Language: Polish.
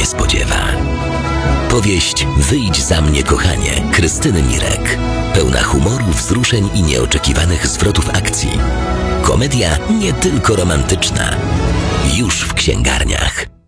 nie spodziewa. Powieść Wyjdź za mnie, kochanie Krystyny Mirek. Pełna humoru, wzruszeń i nieoczekiwanych zwrotów akcji. Komedia nie tylko romantyczna. Już w księgarniach.